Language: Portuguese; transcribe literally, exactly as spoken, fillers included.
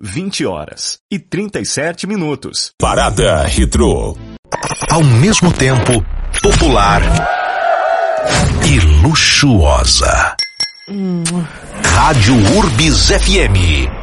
vinte horas e trinta e sete minutos. Parada Retrô. Ao mesmo tempo, popular e luxuosa. Hum. Rádio Urbis F M.